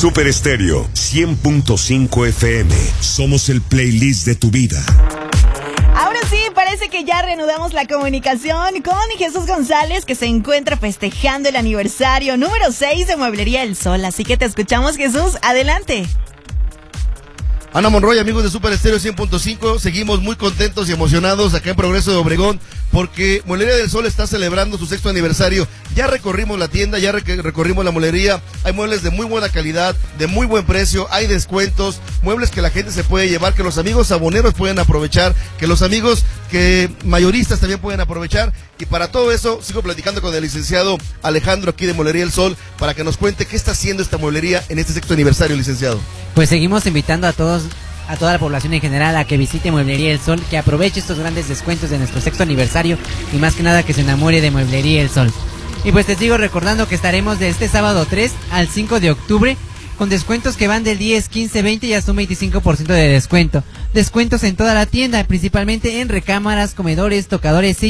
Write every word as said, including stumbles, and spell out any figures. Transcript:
Super Estéreo cien punto cinco F M. Somos el playlist de tu vida. Ahora sí, parece que ya reanudamos la comunicación con Jesús González, que se encuentra festejando el aniversario número seis de Mueblería El Sol. Así que te escuchamos, Jesús. Adelante. Ana Monroy, amigos de Super Estéreo cien punto cinco, seguimos muy contentos y emocionados acá en Progreso de Obregón porque Mueblería del Sol está celebrando su sexto aniversario. Ya recorrimos la tienda, ya rec- recorrimos la mueblería, hay muebles de muy buena calidad, de muy buen precio, hay descuentos, muebles que la gente se puede llevar, que los amigos aboneros pueden aprovechar, que los amigos que mayoristas también pueden aprovechar. Y para todo eso sigo platicando con el licenciado Alejandro aquí de Mueblería El Sol para que nos cuente qué está haciendo esta mueblería en este sexto aniversario, licenciado. Pues seguimos invitando a todos, a toda la población en general, a que visite Mueblería El Sol, que aproveche estos grandes descuentos de nuestro sexto aniversario y más que nada que se enamore de Mueblería El Sol. Y pues te sigo recordando que estaremos de este sábado tres al cinco de octubre con descuentos que van del diez, quince, veinte y hasta un veinticinco por ciento de descuento. Descuentos en toda la tienda, principalmente en recámaras, comedores, tocadores,